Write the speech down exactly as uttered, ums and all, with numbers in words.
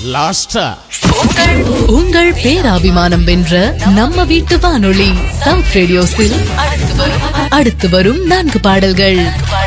லாஸ்டா உங்கள் பேராபிமானம் வென்ற நம்ம வீட்டு வானொலி சவுத் ரேடியோஸில் அடுத்து வரும் நான்கு பாடல்கள்.